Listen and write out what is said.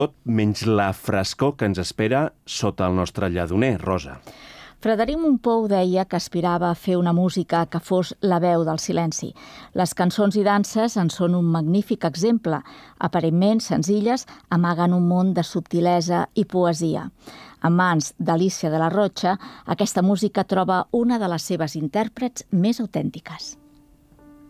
tot menys la frescor que ens espera sota el nostre lladoner, Rosa. Frederic Mompou deia que aspirava a fer una música que fos la veu del silenci. Les cançons i danses en són un magnífic exemple. Aparentment senzilles, amaguen un món de subtilesa i poesia. En mans d'Alícia de la Rocha, aquesta música troba una de les seves intèrprets més autèntiques.